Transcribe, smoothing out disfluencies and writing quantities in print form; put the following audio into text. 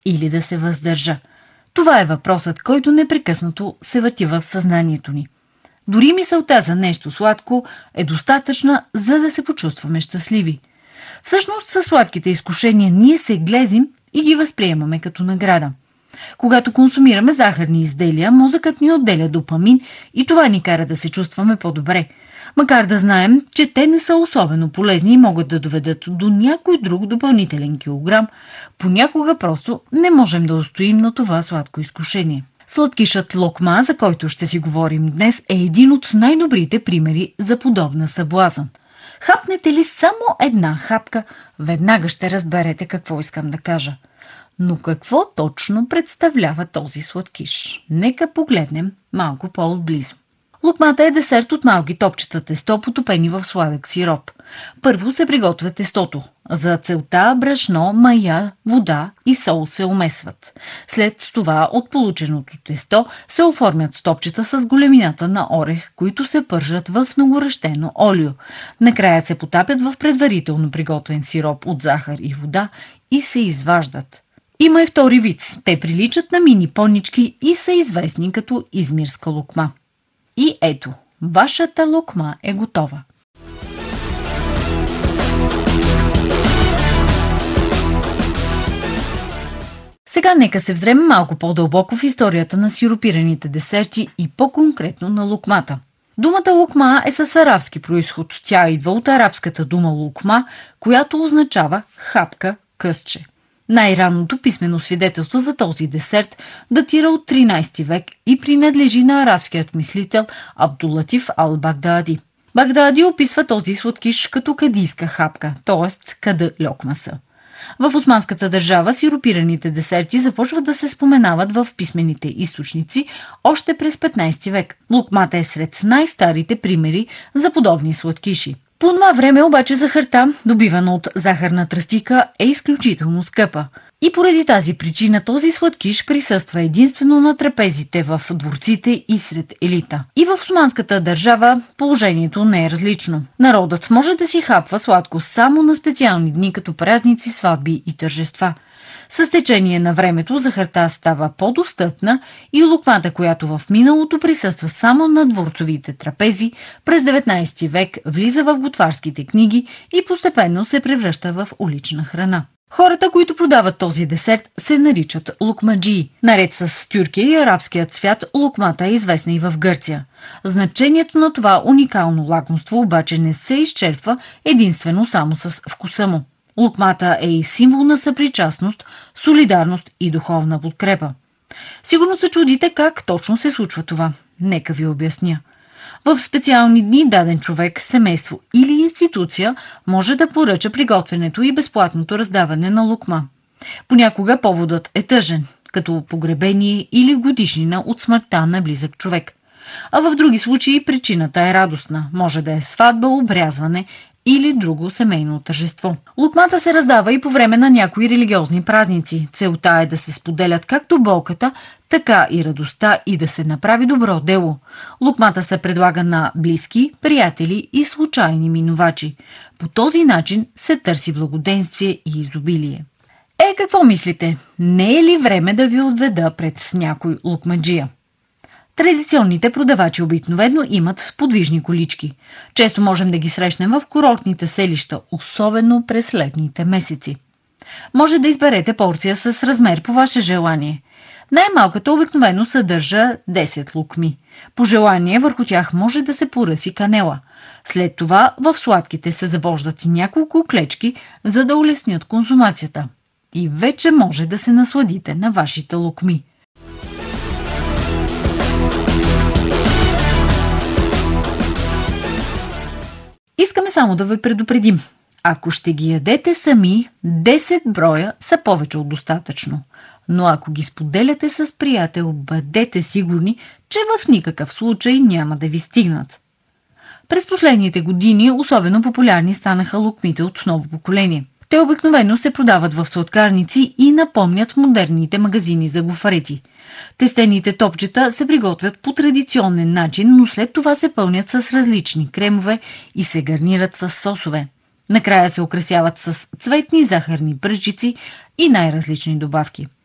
или да се въздържа? Това е въпросът, който непрекъснато се върти в съзнанието ни. Дори мисълта за нещо сладко е достатъчна, за да се почувстваме щастливи. Всъщност със сладките изкушения ние се глезим и ги възприемаме като награда. Когато консумираме захарни изделия, мозъкът ни отделя допамин и това ни кара да се чувстваме по-добре. Макар да знаем, че те не са особено полезни и могат да доведат до някой друг допълнителен килограм, понякога просто не можем да устоим на това сладко изкушение. Сладкишът локма, за който ще си говорим днес, е един от най-добрите примери за подобна съблазън. Хапнете ли само една хапка, веднага ще разберете какво искам да кажа. Но какво точно представлява този сладкиш? Нека погледнем малко по-отблизо. Локмата е десерт от малки топчета тесто, потопени в сладък сироп. Първо се приготвя тестото. За целта брашно, мая, вода и сол се умесват. След това от полученото тесто се оформят топчета с големината на орех, които се пържат в многоръщено олио. Накрая се потапят в предварително приготвен сироп от захар и вода и се изваждат. Има и втори вид. Те приличат на мини понички и са известни като измирска локма. И ето, вашата локма е готова. Сега нека се взрем малко по-дълбоко в историята на сиропираните десерти и по-конкретно на локмата. Думата локма е с арабски произход. Тя идва от арабската дума локма, която означава хапка, късче. Най-ранното писмено свидетелство за този десерт датира от 13 век и принадлежи на арабският мислител Абдулатиф ал-Багдади. Багдади описва този сладкиш като кадийска хапка, т.е. каdı локмаса. В османската държава сиропираните десерти започват да се споменават в писмените източници още през 15 век. Локмата е сред най-старите примери за подобни сладкиши. По това време обаче захарта, добивана от захарна тръстика, е изключително скъпа. И поради тази причина този сладкиш присъства единствено на трапезите в дворците и сред елита. И в османската държава положението не е различно. Народът може да си хапва сладко само на специални дни като празници, сватби и тържества. С течение на времето захарта става по-достъпна и локмата, която в миналото присъства само на дворцовите трапези, през 19 век влиза в готварските книги и постепенно се превръща в улична храна. Хората, които продават този десерт, се наричат локмаджии. Наред с Тюркия и арабският свят, локмата е известна и в Гърция. Значението на това уникално лакомство обаче не се изчерпва единствено само с вкуса му. Локмата е и символ на съпричастност, солидарност и духовна подкрепа. Сигурно се чудите как точно се случва това. Нека ви обясня. В специални дни даден човек, семейство или институция може да поръча приготвянето и безплатното раздаване на локма. Понякога поводът е тъжен, като погребение или годишнина от смъртта на близък човек. А в други случаи причината е радостна. Може да е сватба, обрязване или друго семейно тържество. Локмата се раздава и по време на някои религиозни празници. Целта е да се споделят както болката, така и радостта и да се направи добро дело. Локмата се предлага на близки, приятели и случайни минувачи. По този начин се търси благоденствие и изобилие. Какво мислите? Не е ли време да ви отведа пред някой локмаджия? Традиционните продавачи обикновено имат подвижни колички. Често можем да ги срещнем в курортните селища, особено през летните месеци. Може да изберете порция с размер по ваше желание. Най-малката обикновено съдържа 10 локми. По желание върху тях може да се поръси канела. След това в сладките се забождат и няколко клечки, за да улеснят консумацията. И вече може да се насладите на вашите локми. Искаме само да ви предупредим. Ако ще ги ядете сами, 10 броя са повече от достатъчно. Но ако ги споделяте с приятел, бъдете сигурни, че в никакъв случай няма да ви стигнат. През последните години особено популярни станаха локмите от ново поколение. Те обикновено се продават в сладкарници и напомнят модерните магазини за гофарети. Тестените топчета се приготвят по традиционен начин, но след това се пълнят с различни кремове и се гарнират с сосове. Накрая се украсяват с цветни захарни пръчици и най-различни добавки.